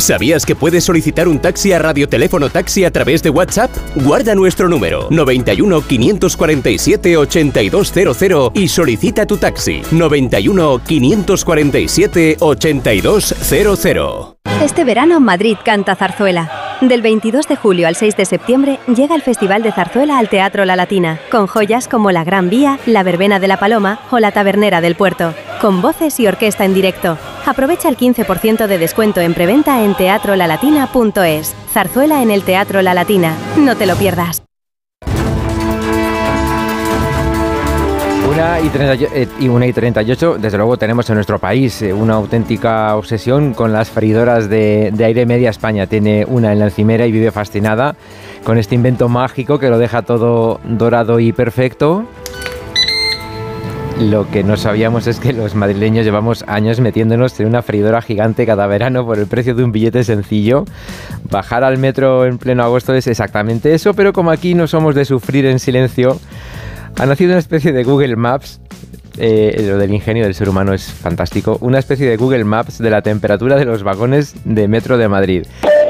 ¿Sabías que puedes solicitar un taxi a Radioteléfono Taxi a través de WhatsApp? Guarda nuestro número 91 547 8200 y solicita tu taxi 91 547 8200. Este verano Madrid canta zarzuela. Del 22 de julio al 6 de septiembre llega el Festival de Zarzuela al Teatro La Latina, con joyas como La Gran Vía, La Verbena de la Paloma o La Tabernera del Puerto, con voces y orquesta en directo. Aprovecha el 15% de descuento en preventa en teatrolalatina.es. Zarzuela en el Teatro La Latina. No te lo pierdas. 1:38, desde luego tenemos en nuestro país una auténtica obsesión con las freidoras de aire. Media España tiene una en la encimera y vive fascinada con este invento mágico que lo deja todo dorado y perfecto. Lo que no sabíamos es que los madrileños llevamos años metiéndonos en una freidora gigante cada verano por el precio de un billete sencillo. Bajar al metro en pleno agosto es exactamente eso, pero como aquí no somos de sufrir en silencio, ha nacido una especie de Google Maps. Lo del ingenio del ser humano es fantástico. Una especie de Google Maps de la temperatura de los vagones de metro de Madrid.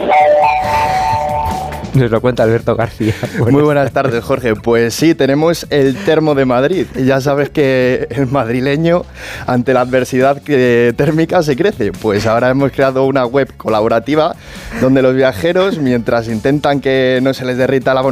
Nos lo cuenta Alberto García. Muy buenas tardes, Jorge. Pues sí, tenemos el termo de Madrid. Ya sabes que el madrileño, ante la adversidad térmica, se crece. Pues ahora hemos creado una web colaborativa donde los viajeros, mientras intentan que no se les derrita la